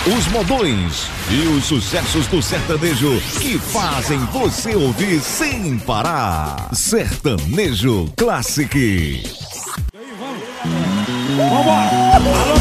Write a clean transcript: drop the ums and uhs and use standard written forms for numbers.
os modões e os sucessos do sertanejo que fazem você ouvir sem parar. Sertanejo Classic. Vambora! Alô!